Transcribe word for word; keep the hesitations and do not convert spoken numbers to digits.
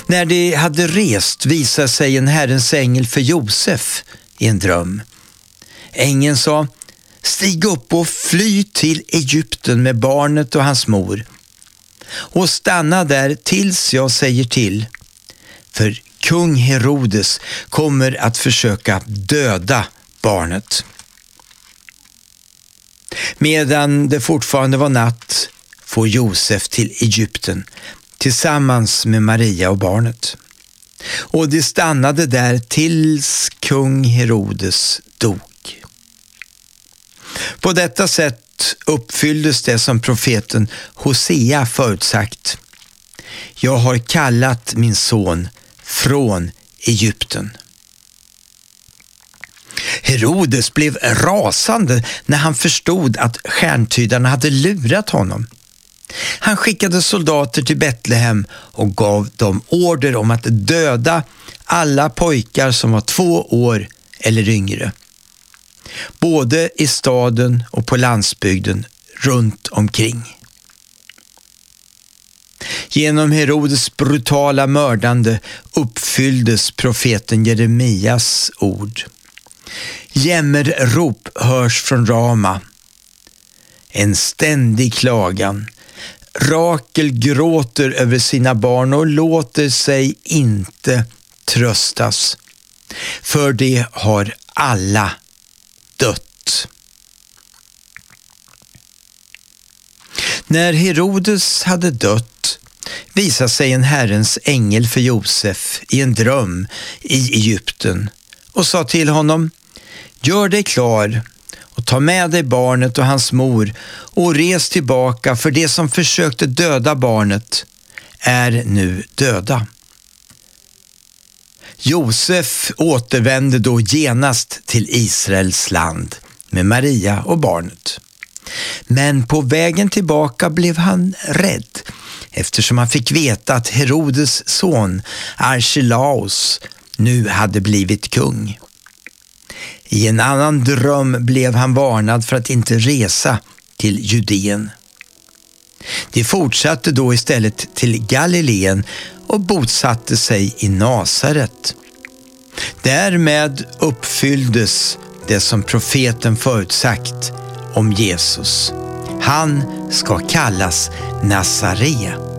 När de hade rest visade sig en Herrens ängel för Josef i en dröm. Ängeln sa: stig upp och fly till Egypten med barnet och hans mor och stanna där tills jag säger till, för kung Herodes kommer att försöka döda barnet. Medan det fortfarande var natt får Josef till Egypten tillsammans med Maria och barnet. Och de stannade där tills kung Herodes dog. På detta sätt uppfylldes det som profeten Hosea förutsagt: jag har kallat min son från Egypten. Herodes blev rasande när han förstod att stjärntydarna hade lurat honom. Han skickade soldater till Betlehem och gav dem order om att döda alla pojkar som var två år eller yngre, både i staden och på landsbygden runt omkring. Genom Herodes brutala mördande uppfylldes profeten Jeremias ord. Jämmerrop hörs från Rama, en ständig klagan. Rakel gråter över sina barn och låter sig inte tröstas, för de har alla dött. När Herodes hade dött visade sig en Herrens ängel för Josef i en dröm i Egypten och sa till honom: gör dig klar och ta med dig barnet och hans mor och res tillbaka, för det som försökte döda barnet är nu döda. Josef återvände då genast till Israels land med Maria och barnet. Men på vägen tillbaka blev han rädd, eftersom han fick veta att Herodes son Archelaus nu hade blivit kung. I en annan dröm blev han varnad för att inte resa till Judeen. De fortsatte då istället till Galileen och bosatte sig i Nasaret. Därmed uppfylldes det som profeten förutsagt om Jesus. Han ska kallas Nazarea.